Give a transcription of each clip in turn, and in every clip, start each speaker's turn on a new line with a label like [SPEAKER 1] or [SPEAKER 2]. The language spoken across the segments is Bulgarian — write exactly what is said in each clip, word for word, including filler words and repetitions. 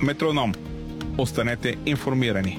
[SPEAKER 1] Метроном. Останете информирани.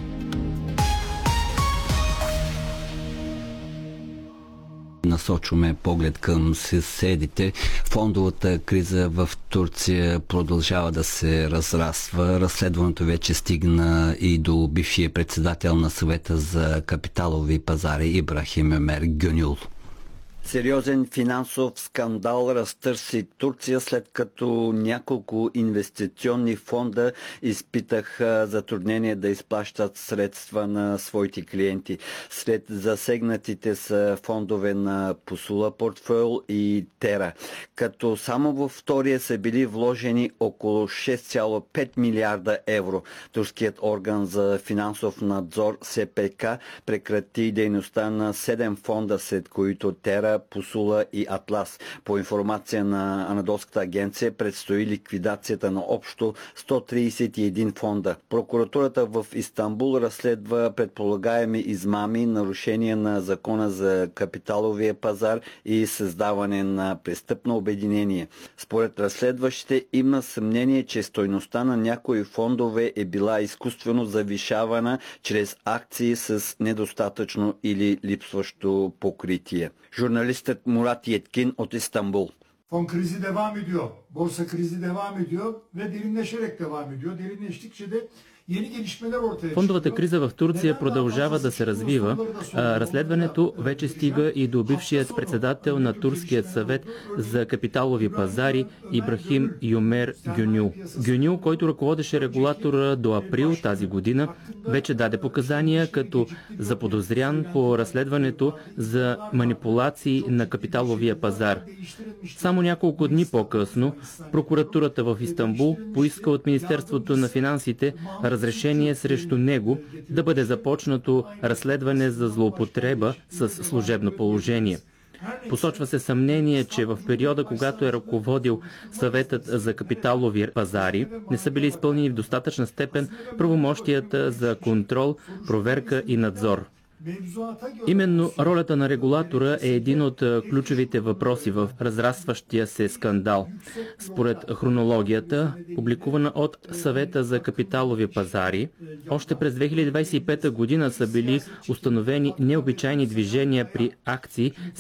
[SPEAKER 2] Насочваме поглед към съседите. Фондовата криза в Турция продължава да се разраства. Разследването вече стигна и до бившия председател на съвета за капиталови пазари Ибрахим Юмер Гюнюл.
[SPEAKER 3] Сериозен финансов скандал разтърси Турция, след като няколко инвестиционни фонда изпитаха затруднение да изплащат средства на своите клиенти. Сред засегнатите са фондове на Pusula Portfolio и Tera, като само във втория са били вложени около шест цяло и пет милиарда евро. Турският орган за финансов надзор С П К прекрати дейността на седем фонда, след които Tera, Pusula и Атлас. По информация на Анадолската агенция, предстои ликвидацията на общо сто тридесет и един фонда. Прокуратурата в Истанбул разследва предполагаеми измами, нарушения на закона за капиталовия пазар и създаване на престъпно обединение. Според разследващите има съмнение, че стойността на някои фондове е била изкуствено завишавана чрез акции с недостатъчно или lipsvaщо покритие. Jurnalist Murat Yetkin от Istanbul.
[SPEAKER 4] Fon krizi devam ediyor. Borsa krizi devam ediyor ve derinleşerek devam ediyor. Derinleştikçe de
[SPEAKER 5] Фондовата криза в Турция продължава да се развива. Разследването вече стига и до бившият председател на Турският съвет за капиталови пазари Ибрахим Юмер Гюнюл. Гюнюл, който ръководеше регулатора до април тази година, вече даде показания като заподозрян по разследването за манипулации на капиталовия пазар. Само няколко дни по-късно прокуратурата в Истанбул поиска от Министерството на финансите разрешение срещу него да бъде започнато разследване за злоупотреба с служебно положение. Посочва се съмнение, че в периода, когато е ръководил съветът за капиталови пазари, не са били изпълнени в достатъчна степен правомощията за контрол, проверка и надзор. Именно ролята на регулатора е един от ключовите въпроси в разрастващия се скандал. Според хронологията, публикувана от Съвета за капиталови пазари, още през две хиляди двадесет и пета година са били установени необичайни движения при акции